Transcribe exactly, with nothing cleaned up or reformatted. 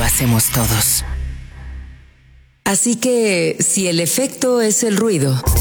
hacemos todos. Así que, si el efecto es el ruido,